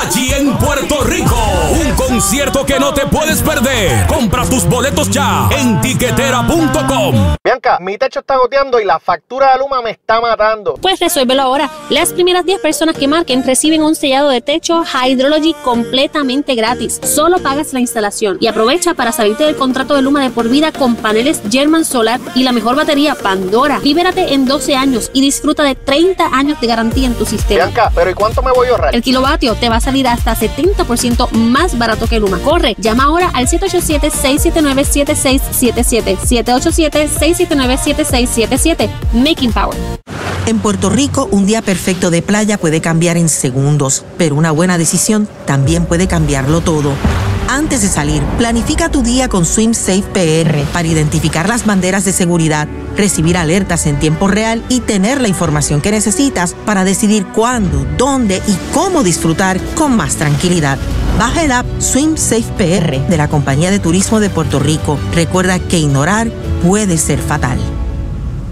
Mariachi en Puerto Rico. Un concierto que no te puedes perder. Compra tus boletos ya en tiquetera.com. Bianca, mi techo está goteando y la factura de Luma me está matando. Pues resuélvelo ahora. Las primeras 10 personas que marquen reciben un sellado de techo Hydrology completamente gratis. Solo pagas la instalación y aprovecha para salirte del contrato de Luma de por vida con paneles German Solar y la mejor batería Pandora. Libérate en 12 años y disfruta de 30 años de garantía en tu sistema. Bianca, ¿pero y cuánto me voy a ahorrar? El kilovatio te va a salir hasta 70% más barato que Luma. Corre, llama ahora al 787-679-7677. 787-679-7677. Making Power. En Puerto Rico, un día perfecto de playa puede cambiar en segundos, pero una buena decisión también puede cambiarlo todo. Antes de salir, planifica tu día con SwimSafe PR para identificar las banderas de seguridad, recibir alertas en tiempo real y tener la información que necesitas para decidir cuándo, dónde y cómo disfrutar con más tranquilidad. Baja el app SwimSafe PR de la Compañía de Turismo de Puerto Rico. Recuerda que ignorar puede ser fatal.